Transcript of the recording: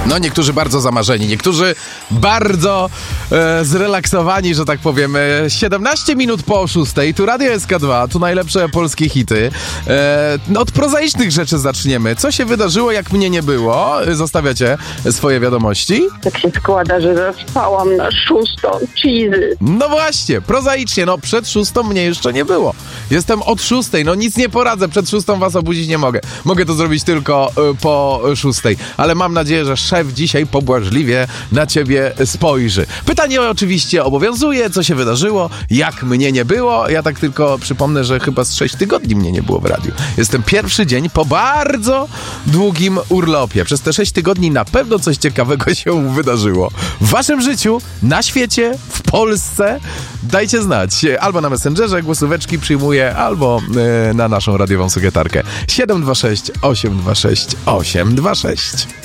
No, niektórzy bardzo zamarzeni, niektórzy bardzo zrelaksowani, że tak powiem. 17 minut po 6, tu Radio SK2, tu najlepsze polskie hity. Od prozaicznych rzeczy zaczniemy. Co się wydarzyło, jak mnie nie było? Zostawiacie swoje wiadomości? Tak się składa, że zaspałam na 6. cheesy. No właśnie, prozaicznie, no przed 6 mnie jeszcze nie było. Jestem od 6, no nic nie poradzę, przed 6 was obudzić nie mogę. Mogę to zrobić tylko po 6, ale mam nadzieję, że szef dzisiaj pobłażliwie na ciebie spojrzy. Pytanie oczywiście obowiązuje, co się wydarzyło, jak mnie nie było. Ja tak tylko przypomnę, że chyba z 6 tygodni mnie nie było w radiu. Jestem pierwszy dzień po bardzo długim urlopie. Przez te 6 tygodni na pewno coś ciekawego się wydarzyło. W waszym życiu, na świecie, w Polsce. Dajcie znać. Albo na Messengerze głosóweczki przyjmuję, albo na naszą radiową sugietarkę 726 826 826.